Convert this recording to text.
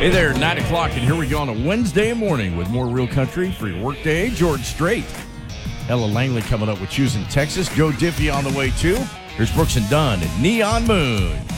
Hey there, 9 o'clock, and here we go on a Wednesday morning with more Real Country for your workday. George Strait, Ella Langley coming up with Choosing Texas. Joe Diffie on the way, too. Here's Brooks and Dunn and Neon Moon.